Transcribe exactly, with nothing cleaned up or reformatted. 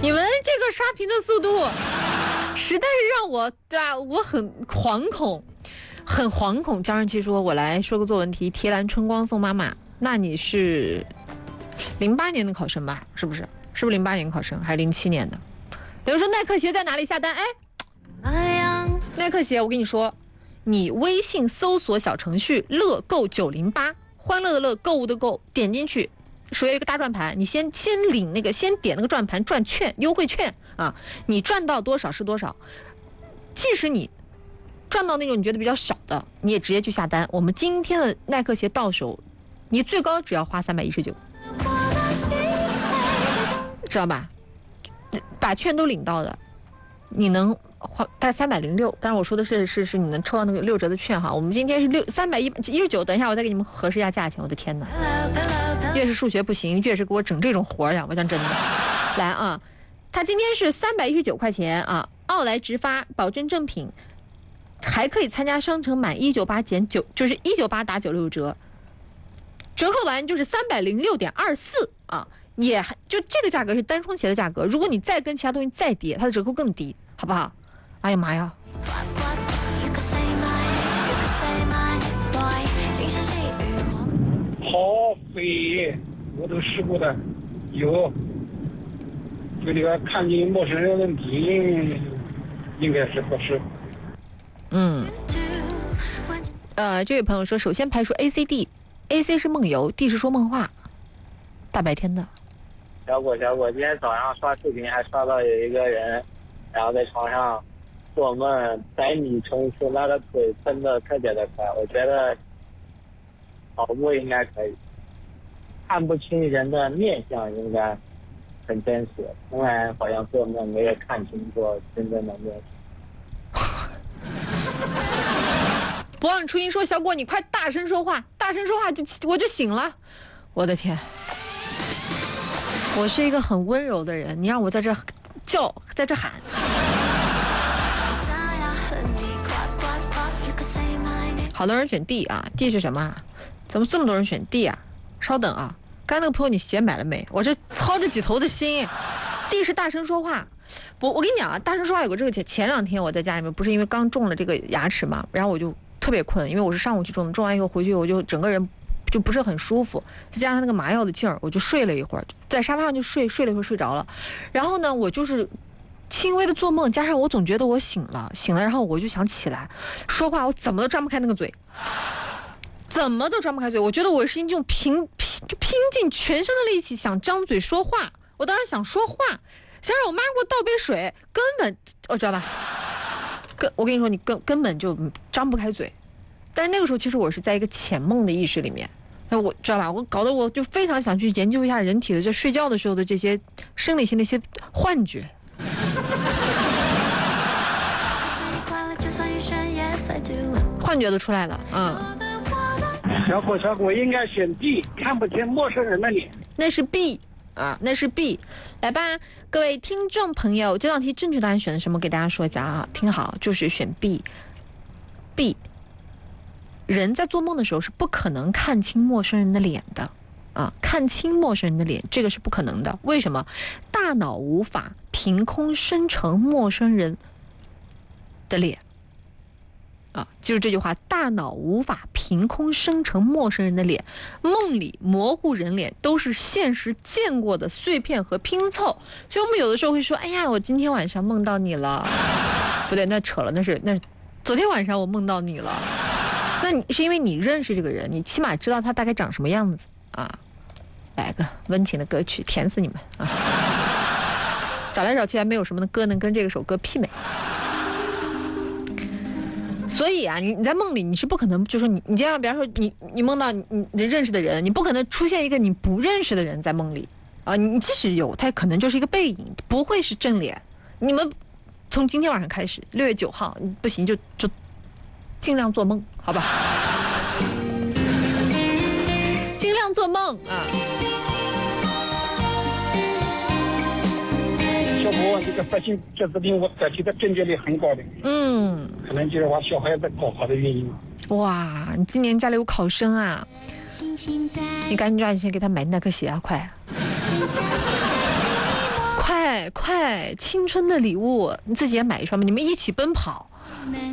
你们这个刷屏的速度，实在是让我对吧？我很惶恐，很惶恐。江仁琪说：“我来说个作文题，提篮春光送妈妈。”那你是零八年的考生吧？是不是？是不是零八年考生还是零七年的？有人说耐克鞋在哪里下单？哎，耐克鞋，我跟你说，你微信搜索小程序乐购九零八，欢乐的乐，购物的购，点进去。属于一个大转盘，你先先领那个，先点那个转盘赚券，优惠券啊，你赚到多少是多少。即使你赚到那种你觉得比较少的，你也直接去下单。我们今天的耐克鞋到手，你最高只要花三百一十九，知道吧？把券都领到的，你能花大概三百零六。当然我说的是是是你能抽到那个六折的券哈。我们今天是六三百一一十九，等一下我再给你们核实一下价钱。我的天哪！越是数学不行，越是给我整这种活呀！我讲真的，来啊，它今天是三百一十九块钱啊，奥莱直发保证正品，还可以参加商城满一九八减九，就是一九八打九六折，折扣完就是三百零六点二四啊，也就这个价格是单双鞋的价格，如果你再跟其他东西再跌，它的折扣更低，好不好？哎呀妈呀！ 好肥，我都试过的，有。就这个看见陌生人的脸，应该是合适。 嗯。呃，这位朋友说，首先排除 A C D，A C 是梦游 ，D 是说梦话。大白天的。 小果小果，今天早上刷视频还刷到有一个人，然后在床上做梦，百米冲刺，那个腿蹬得特别的快，我觉得。跑步应该可以，看不清人的面相应该很真实。从来好像做梦没有看清过真正的面相。 不忘初音说：“小果，你快大声说话，大声说话就我就醒了。”我的天，我是一个很温柔的人，你让我在这叫，在这喊。好多人选 D 啊 ，D 是什么？怎么这么多人选 D 啊？稍等啊，刚才那个朋友你鞋买了没？我这操着几头的心。D 是大声说话，我我跟你讲啊，大声说话有个这个前前两天我在家里面不是因为刚种了这个牙齿嘛，然后我就特别困，因为我是上午去种的，种完以后回去我就整个人就不是很舒服，再加上那个麻药的劲儿，我就睡了一会儿，在沙发上就睡睡了一会儿睡着了，然后呢我就是轻微的做梦，加上我总觉得我醒了醒了，然后我就想起来说话，我怎么都张不开那个嘴。怎么都张不开嘴，我觉得我是用拼拼就拼尽全身的力气想张嘴说话。我当时想说话，想让我妈给我倒杯水，根本我知道吧？根我跟你说，你根根本就张不开嘴。但是那个时候，其实我是在一个浅梦的意识里面，我知道吧？我搞得我就非常想去研究一下人体的，就睡觉的时候的这些生理性的一些幻觉。幻觉都出来了，嗯。 小果小果应该选 D， 看不见陌生人的脸。 那是 B 啊，那是 B。来吧，各位听众朋友，这道题正确答案选的什么？给大家说一下啊，听好，就是选 B。B， 人在做梦的时候是不可能看清陌生人的脸的啊，看清陌生人的脸，这个是不可能的。为什么？大脑无法凭空生成陌生人的脸。啊，记住这句话，大脑无法凭空生成陌生人的脸，梦里模糊人脸都是现实见过的碎片和拼凑。所以我们有的时候会说，哎呀，我今天晚上梦到你了，不对，那扯了，那是那是昨天晚上我梦到你了。那你是因为你认识这个人，你起码知道他大概长什么样子啊。来个温情的歌曲，甜死你们啊！找来找去还没有什么的歌能跟这首歌媲美。所以啊，你你在梦里你是不可能，就是你你这样，比方说你你梦到你你认识的人，你不可能出现一个你不认识的人在梦里啊。你即使有，他可能就是一个背影，不会是正脸。你们从今天晚上开始，六月九号不行就就尽量做梦，好吧？尽量做梦啊。 小果，这个发现这视频我得题的正确率很高的。 嗯， 可能就是我小孩子高考的原因。 哇，你今年家里有考生啊？你赶紧抓紧时间给他买耐克鞋啊，快！ 快快，青春的礼物，你自己也买一双吧，你们一起奔跑。